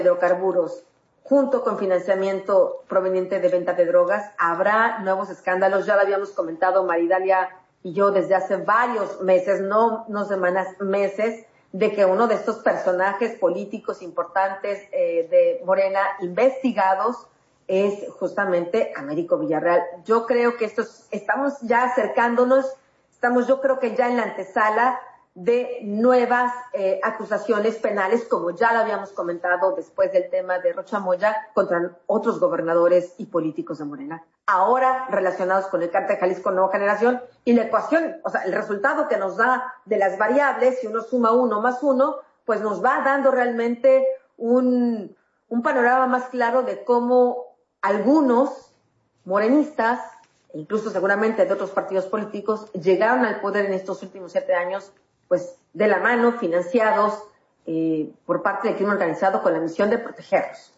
hidrocarburos, junto con financiamiento proveniente de venta de drogas, habrá nuevos escándalos. Ya lo habíamos comentado Maridalia y yo desde hace varios meses, no semanas, meses, de que uno de estos personajes políticos importantes de Morena investigados es justamente Américo Villarreal. Yo creo que estamos ya acercándonos, yo creo que ya en la antesala de nuevas acusaciones penales, como ya lo habíamos comentado después del tema de Rocha Moya, contra otros gobernadores y políticos de Morena, ahora relacionados con el Cártel Jalisco Nueva Generación, y la ecuación, o sea, el resultado que nos da de las variables, si uno suma 1 más 1, pues nos va dando realmente un panorama más claro de cómo algunos morenistas, incluso seguramente de otros partidos políticos, llegaron al poder en estos últimos 7 años, pues de la mano, financiados por parte del crimen organizado con la misión de protegerlos.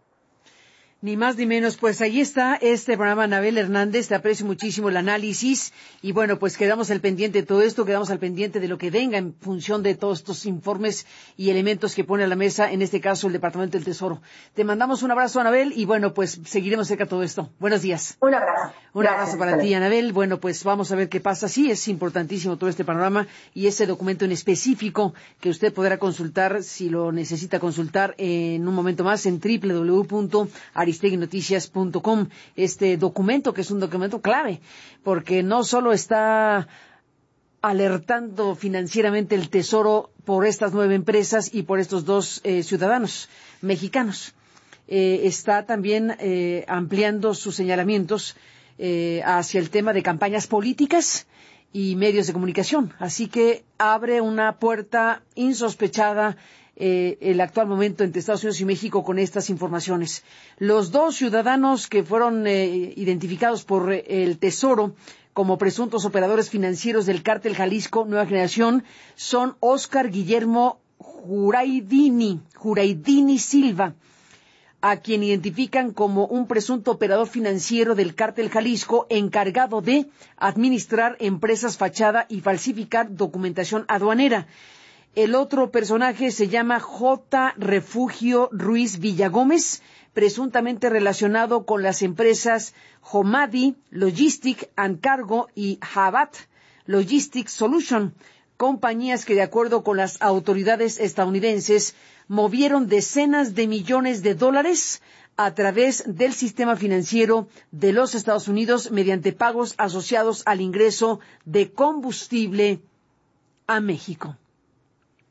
Ni más ni menos, pues ahí está este programa, Anabel Hernández, te aprecio muchísimo el análisis y bueno, pues quedamos al pendiente de todo esto, quedamos al pendiente de lo que venga en función de todos estos informes y elementos que pone a la mesa, en este caso el Departamento del Tesoro. Te mandamos un abrazo, Anabel, y bueno, pues seguiremos cerca de todo esto. Buenos días. Un abrazo. Un abrazo para ti, Anabel. Bueno, pues vamos a ver qué pasa. Sí, es importantísimo todo este panorama y ese documento en específico que usted podrá consultar, si lo necesita consultar en un momento más, en www.aristeguinoticias.com. Este documento, que es un documento clave, porque no solo está alertando financieramente el Tesoro por estas 9 empresas y por estos 2 ciudadanos mexicanos. Está también ampliando sus señalamientos hacia el tema de campañas políticas y medios de comunicación. Así que abre una puerta insospechada el actual momento entre Estados Unidos y México con estas informaciones. Los 2 ciudadanos que fueron identificados por el Tesoro como presuntos operadores financieros del Cártel Jalisco Nueva Generación son Óscar Guillermo Juraidini Silva, a quien identifican como un presunto operador financiero del Cártel Jalisco encargado de administrar empresas fachada y falsificar documentación aduanera. El otro personaje se llama J. Refugio Ruiz Villagómez, presuntamente relacionado con las empresas Homadi Logistic and Cargo y Habat Logistics Solution, compañías que, de acuerdo con las autoridades estadounidenses, movieron decenas de millones de dólares a través del sistema financiero de los Estados Unidos mediante pagos asociados al ingreso de combustible a México.